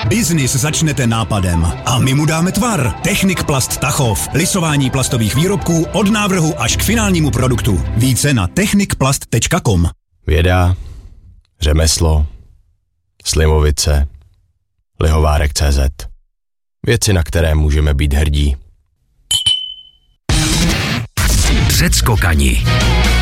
Biznis začnete nápadem a my mu dáme tvar. Technik Plast Tachov. Lisování plastových výrobků od návrhu až k finálnímu produktu. Více na technikplast.com. Věda, řemeslo, slivovice, lihovárek.cz. Věci, na které můžeme být hrdí. Předskokani.